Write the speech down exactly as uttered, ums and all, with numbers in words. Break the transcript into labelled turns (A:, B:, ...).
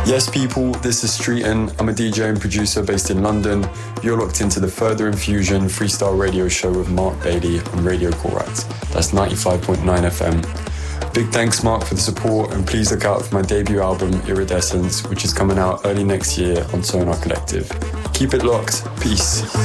A: Yes, people, this is Streeton. I'm a D J and producer based in London. You're locked into the Further Infusion freestyle radio show with Mark Bailey on Radio Correct. That's ninety-five point nine F M. Big thanks, Mark, for the support, and please look out for my debut album, Iridescence, which is coming out early next year on Sonar Collective. Keep it locked. Peace.